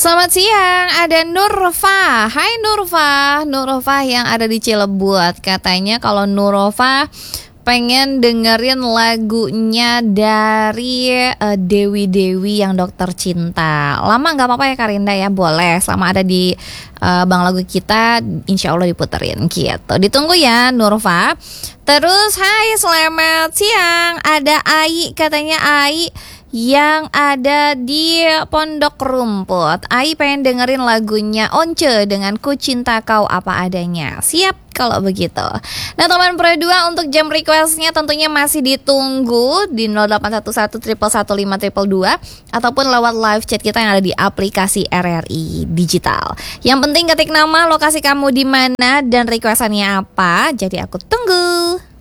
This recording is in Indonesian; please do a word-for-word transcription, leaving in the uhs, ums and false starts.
Selamat siang, ada Nurfa. Hai Nurfa, Nurfa yang ada di Cilebut. Katanya kalau Nurfa pengen dengerin lagunya dari uh, Dewi Dewi yang Dokter Cinta. Lama nggak apa-apa ya Karinda ya, boleh. Selama ada di uh, Bang Lagu kita, insya Allah diputerin gitu. Ditunggu ya Nurfa. Terus hai selamat siang, ada Ai, katanya Ai yang ada di Pondok Rumput. Ai pengen dengerin lagunya Once dengan Ku Cinta Kau Apa Adanya. Siap kalau begitu. Nah teman Pro dua, untuk jam requestnya tentunya masih ditunggu di nol delapan satu satu satu satu lima dua dua ataupun lewat live chat kita yang ada di aplikasi R R I Digital. Yang penting ketik nama, lokasi kamu di mana dan requestannya apa. Jadi aku tunggu.